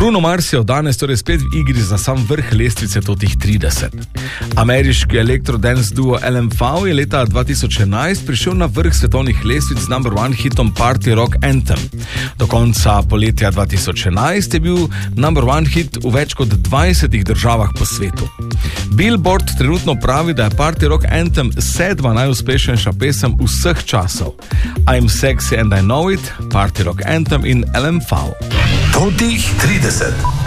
Bruno Mars je danes torej spet v igri za sam vrh lestvice totih 30. Ameriški elektrodance duo LMFAO je leta 2011 prišel na vrh svetovnih lestvic z number one hitom Party Rock Anthem. Do konca poletja 2011 je bil number one hit v več kot 20 državah po svetu. Billboard trenutno pravi, da je Party Rock Anthem 7. najuspešnejša pesem vseh časov. I'm Sexy and I Know It, Party Rock Anthem in LMFAO. Totih 30.